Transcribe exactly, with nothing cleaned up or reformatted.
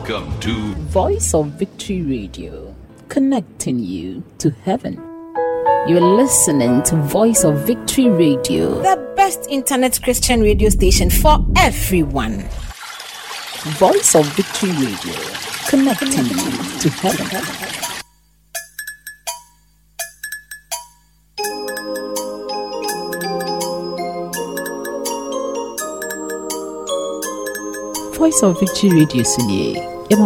Welcome to Voice of Victory Radio, connecting you to heaven. You're listening to Voice of Victory Radio, the best internet Christian radio station for everyone. Voice of Victory Radio, connecting you to heaven. Voice of Victory Radio Sunye.